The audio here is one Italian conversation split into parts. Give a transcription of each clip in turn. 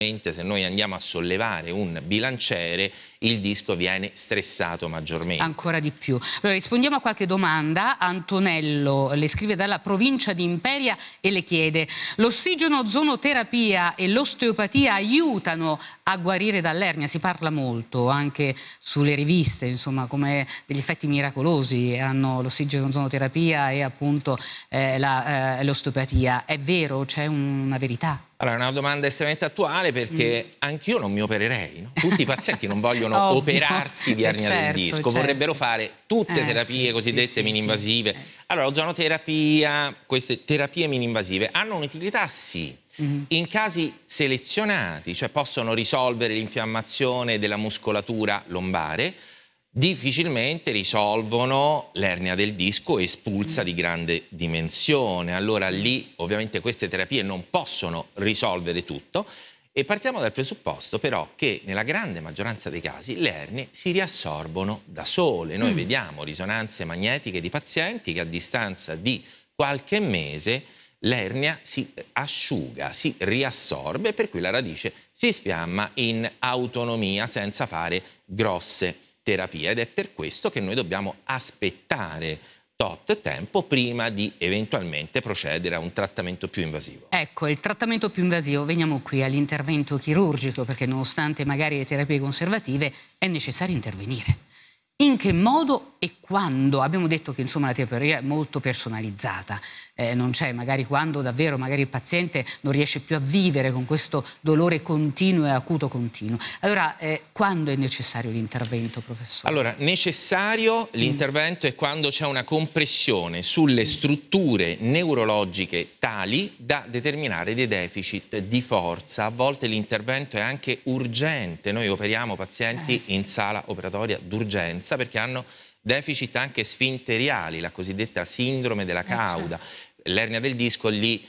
se noi andiamo a sollevare un bilanciere, il disco viene stressato maggiormente. Ancora di più. Allora, rispondiamo a qualche domanda. Antonello le scrive dalla provincia di Imperia e le chiede: l'ossigeno-ozonoterapia e l'osteopatia aiutano a guarire dall'ernia? Si parla molto anche sulle riviste, insomma, come degli effetti miracolosi hanno l'ossigeno-ozonoterapia e appunto l'osteopatia. È vero? C'è una verità? Allora, è una domanda estremamente attuale, perché anch'io non mi opererei, no? Tutti i pazienti non vogliono operarsi di ernia del disco, vorrebbero fare tutte terapie cosiddette mini-invasive. Allora, ozonoterapia, queste terapie mini-invasive hanno un'utilità, sì, in casi selezionati, cioè possono risolvere l'infiammazione della muscolatura lombare, difficilmente risolvono l'ernia del disco espulsa di grande dimensione. Allora lì ovviamente queste terapie non possono risolvere tutto, e partiamo dal presupposto però che nella grande maggioranza dei casi le ernie si riassorbono da sole. Noi vediamo risonanze magnetiche di pazienti che a distanza di qualche mese l'ernia si asciuga, si riassorbe, per cui la radice si sfiamma in autonomia senza fare grosse terapia, ed è per questo che noi dobbiamo aspettare tot tempo prima di eventualmente procedere a un trattamento più invasivo. Ecco, il trattamento più invasivo, veniamo qui all'intervento chirurgico, perché nonostante magari le terapie conservative è necessario intervenire. In che modo e quando? Abbiamo detto che insomma la terapia è molto personalizzata, non c'è magari quando davvero magari il paziente non riesce più a vivere con questo dolore continuo e acuto continuo. Allora, quando è necessario l'intervento, professore? Allora, necessario l'intervento è quando c'è una compressione sulle strutture neurologiche tali da determinare dei deficit di forza. A volte l'intervento è anche urgente. Noi operiamo pazienti in sala operatoria d'urgenza perché hanno deficit anche sfinteriali, la cosiddetta sindrome della cauda. L'ernia del disco lì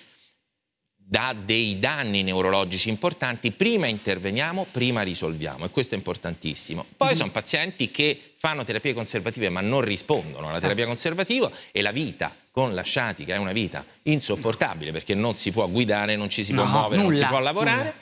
dà dei danni neurologici importanti. Prima interveniamo, prima risolviamo, e questo è importantissimo. Poi sono pazienti che fanno terapie conservative ma non rispondono alla terapia conservativa, e la vita con la sciatica è una vita insopportabile, perché non si può guidare, non ci si può muovere, non si può lavorare.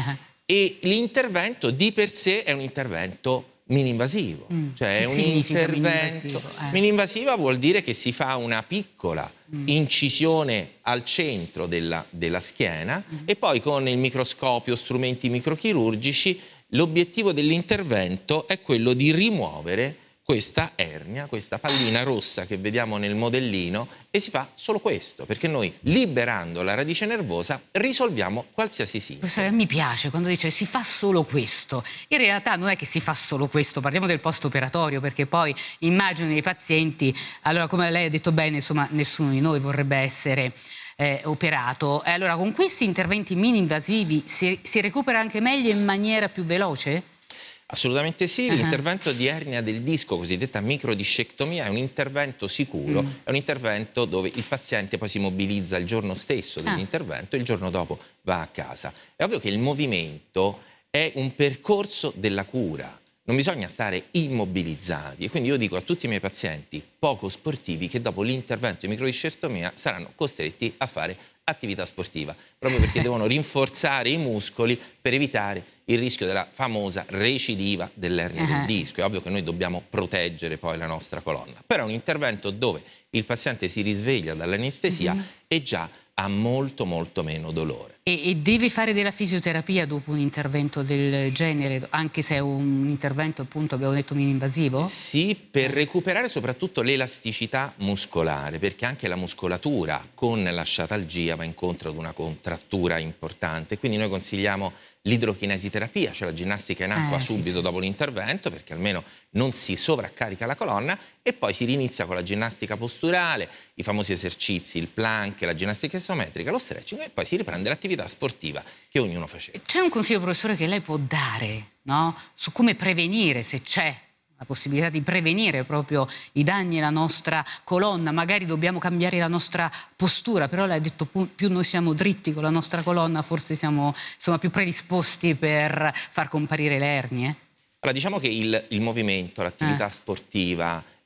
E l'intervento di per sé è un intervento mini-invasivo, cioè è un intervento mini-invasiva. Vuol dire che si fa una piccola incisione al centro della schiena e poi con il microscopio, strumenti microchirurgici, l'obiettivo dell'intervento è quello di rimuovere questa ernia, questa pallina rossa che vediamo nel modellino, e si fa solo questo, perché noi liberando la radice nervosa risolviamo qualsiasi sintomo. Professore, mi piace quando dice si fa solo questo. In realtà non è che si fa solo questo, parliamo del post-operatorio, perché poi immagino i pazienti, allora come lei ha detto bene, insomma nessuno di noi vorrebbe essere operato. Allora con questi interventi mini-invasivi si recupera anche meglio in maniera più veloce? Assolutamente sì, l'intervento di ernia del disco, cosiddetta microdiscectomia, è un intervento sicuro, è un intervento dove il paziente poi si mobilizza il giorno stesso dell'intervento e il giorno dopo va a casa. È ovvio che il movimento è un percorso della cura, non bisogna stare immobilizzati, e quindi io dico a tutti i miei pazienti poco sportivi che dopo l'intervento di microdiscectomia saranno costretti a fare attività sportiva, proprio perché devono rinforzare i muscoli per evitare il rischio della famosa recidiva dell'ernia del disco. È ovvio che noi dobbiamo proteggere poi la nostra colonna, però è un intervento dove il paziente si risveglia dall'anestesia e già ha molto meno dolore. E deve fare della fisioterapia dopo un intervento del genere, anche se è un intervento, appunto, abbiamo detto mini-invasivo? Sì, per recuperare soprattutto l'elasticità muscolare, perché anche la muscolatura con la sciatalgia va incontro ad una contrattura importante. Quindi noi consigliamo l'idrochinesiterapia, cioè la ginnastica in acqua subito dopo l'intervento, perché almeno non si sovraccarica la colonna, e poi si rinizia con la ginnastica posturale, i famosi esercizi, il plank, la ginnastica isometrica, lo stretching, e poi si riprende l'attività sportiva che ognuno faceva. C'è un consiglio, professore, che lei può dare, no? Su come prevenire, se c'è la possibilità di prevenire proprio i danni alla nostra colonna? Magari dobbiamo cambiare la nostra postura, però lei ha detto più noi siamo dritti con la nostra colonna, forse siamo insomma più predisposti per far comparire le ernie. Allora, diciamo che il movimento, l'attività sportiva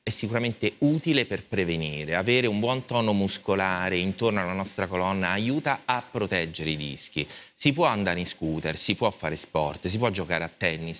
è sicuramente utile per prevenire. Avere un buon tono muscolare intorno alla nostra colonna aiuta a proteggere i dischi. Si può andare in scooter, si può fare sport, si può giocare a tennis,